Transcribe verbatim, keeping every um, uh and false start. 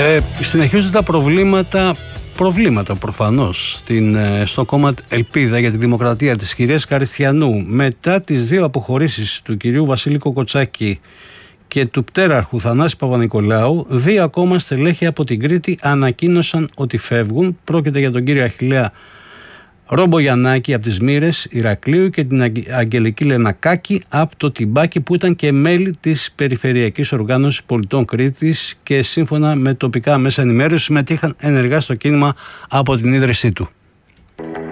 Ε, συνεχίζονται τα προβλήματα, προβλήματα προφανώς στην, στο κόμμα Ελπίδα για τη Δημοκρατία της κυρίας Καριστιανού. Μετά τις δύο αποχωρήσεις του κυρίου Βασίλη Κοκοτσάκη και του πτέραρχου Θανάση Παπα-Νικολάου, δύο ακόμα στελέχη από την Κρήτη ανακοίνωσαν ότι φεύγουν. Πρόκειται για τον κύριο Αχιλλέα Ρομπογιαννάκη από τις Μοίρες Ηρακλείου και την Αγγελική Λενακάκη από το Τιμπάκι, που ήταν και μέλη της Περιφερειακής Οργάνωσης Πολιτών Κρήτης και σύμφωνα με τοπικά μέσα ενημέρωσης συμμετείχαν ενεργά στο κίνημα από την ίδρυσή του.